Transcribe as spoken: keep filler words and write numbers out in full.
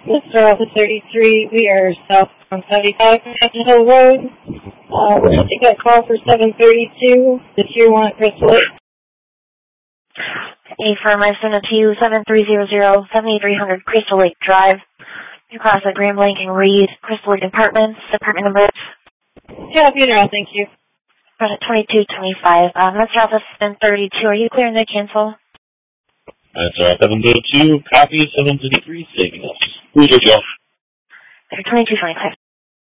Mister Office thirty-three, we are south on seventy-five Capitol Hill Road. Uh, we're going to take that call for seven thirty-two, the Tier one at Crystal Lake. Affirm, I send it to you, seven three zero zero, seven three hundred Crystal Lake Drive. Your class at Graham Lake and Reed, Crystal Lake Apartments, apartment number. Yeah, funeral, thank you. twenty-two twenty-five. Uh, Mister Office seven thirty-two, are you clearing to cancel? That's right, seven thirty-two, copy seven thirty-three, saving us. Who's your Joe? twenty-two twenty-five.